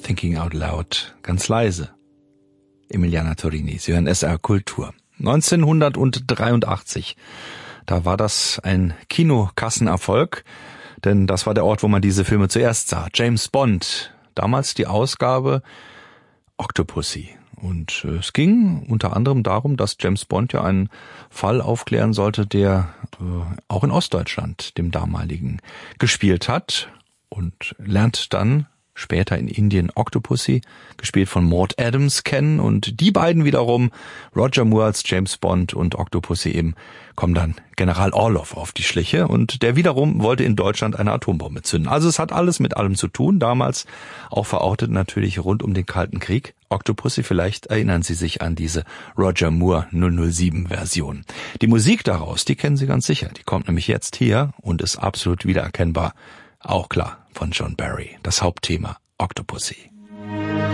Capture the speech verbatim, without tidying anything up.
Thinking Out Loud, ganz leise. Emiliana Torini, Sie hören S R Kultur. neunzehnhundertdreiundachtzig, da war das ein Kinokassenerfolg, denn das war der Ort, wo man diese Filme zuerst sah. James Bond, damals die Ausgabe Octopussy. Und es ging unter anderem darum, dass James Bond ja einen Fall aufklären sollte, der äh, auch in Ostdeutschland, dem damaligen, gespielt hat, und lernt dann später in Indien Octopussy, gespielt von Maud Adams, kennen, und die beiden wiederum, Roger Moore als James Bond und Octopussy eben, kommen dann General Orlov auf die Schliche, und der wiederum wollte in Deutschland eine Atombombe zünden. Also es hat alles mit allem zu tun, damals auch verortet natürlich rund um den Kalten Krieg. Octopussy, vielleicht erinnern Sie sich an diese Roger Moore null null sieben Version. Die Musik daraus, die kennen Sie ganz sicher, die kommt nämlich jetzt hier und ist absolut wiedererkennbar. Auch klar, von John Barry, das Hauptthema Octopussy.